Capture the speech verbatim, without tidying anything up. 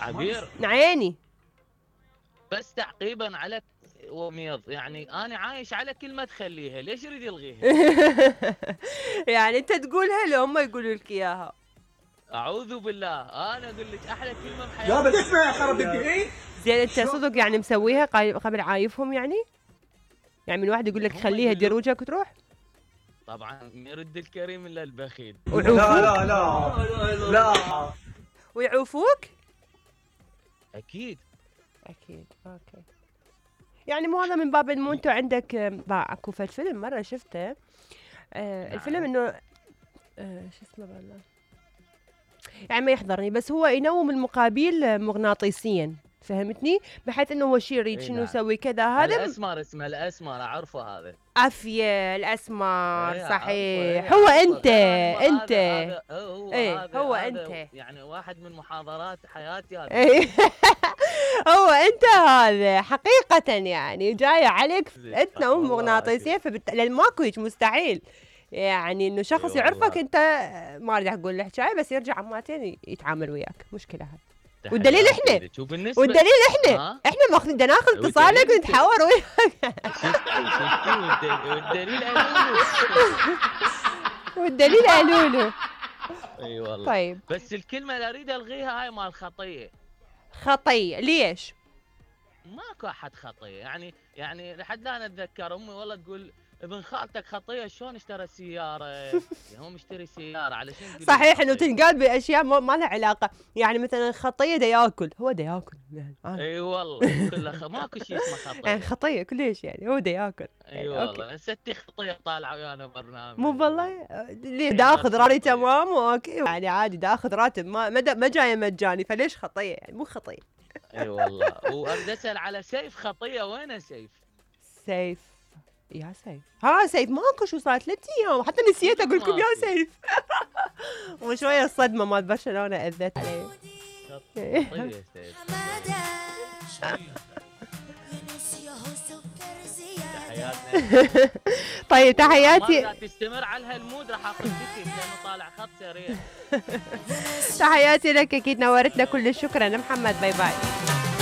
عبير عيني. بس تعقيبا على وميض، يعني انا عايش على كلمه تخليها، ليش يريد يلغيها؟ يعني انت تقولها لو هم يقولوا لك اياها؟ اعوذ بالله، انا اقول لك احلى كلمه بحياتي. يا بتسمع يا خرب الدين. زين انت صدق يعني مسويها قبل عايفهم يعني؟ يعني من واحد يقول لك خليها دير وجهك وتروح؟ طبعا ما يرد الكريم الا البخيل. لا لا لا لا. ويعوفوك؟ اكيد اكيد. اوكي. يعني مو هذا من باب انه انتم عندك اكو فيلم مره شفته، آه نعم. الفيلم انه آه شو اسمه بالله، يعني ما يحضرني، بس هو ينوم المقابل مغناطيسيا، فهمتني؟ بحيث انه هو شيء يريد شنو يسوي كذا. هذا الاسمر، اسمه الاسمر، اعرفه هذا. عافيه الاسمر. ايه صحيح. ايه هو عارفه. انت انت هذا هو ايه هذا هو هذا انت يعني واحد من محاضرات حياتي هذا. ايه هو انت هذا حقيقه، يعني جايه عليك انت نوم مغناطيسيه، فبالتالي ماكو هيك مستحيل يعني انه شخص أيوة يعرفك انت، ما اريد اقول الحكايه، بس يرجع عماتين يتعامل وياك، مشكله هذا. والدليل احنا والدليل احنا احنا ماخذين ناخذ اتصالك ونتحاور وياك. والدليل قالوا والدليل قالوا له. اي والله. طيب بس الكلمه اللي اريد الغيها هاي مال خطيه. خطيه ليش؟ ماكو احد خطيه، يعني يعني لحد الان اتذكر امي والله تقول ابن خالتك خطيه شلون اشترى سياره؟ هو مشتري سياره علشان صحيح انه تنقال باشياء ما لها علاقه، يعني مثلا خطيه دا ياكل، هو دا ياكل. اي والله كله ماكو شيء اسمه خطيه. يعني خطيه كلش، يعني هو دا ياكل. اي والله ستي خطيه طالعه ويانا برنامج. مو والله ليه دا اخذ راتب تمام اوكي، يعني عادي دا اخذ راتب، ما ما جايه مجاني، فليش خطيه؟ يعني مو خطيه. اي والله. واريد اسال على سيف خطيه، وين سيف؟ سيف يا سيف، ها سيف ماكو، شو صار ثلاث ايام حتى نسيت اقول لكم يا سيف. وشويه الصدمه مال برشلونه اذت عليه. طيب تحياتي. تستمر على هالمود راح اخذ تكي لانه طالع خط سريع. تحياتي لك، اكيد نورتنا، كل الشكر. انا محمد، باي باي.